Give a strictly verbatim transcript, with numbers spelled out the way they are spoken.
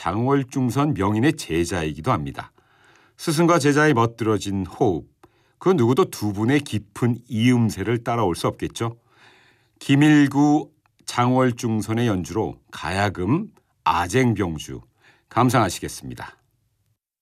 장월중선 명인의 제자이기도 합니다. 스승과 제자의 멋들어진 호흡, 그 누구도 두 분의 깊은 이음새를 따라올 수 없겠죠. 김일구 장월중선의 연주로 가야금 아쟁병주 감상하시겠습니다.